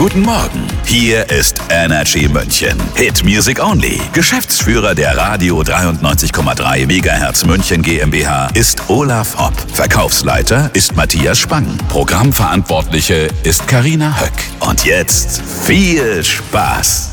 Guten Morgen. Hier ist Energy München. Hit Music Only. Geschäftsführer der Radio 93,3 MHz München GmbH ist Olaf Hopp. Verkaufsleiter ist Matthias Spang. Programmverantwortliche ist Carina Höck. Und jetzt viel Spaß.